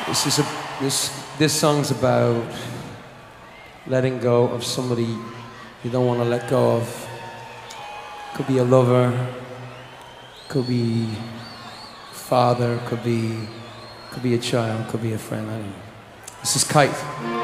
This song's about letting go of somebody you don't want to let go of. Could be a lover, could be a father, could be a child, could be a friend. I don't know. This is Kite.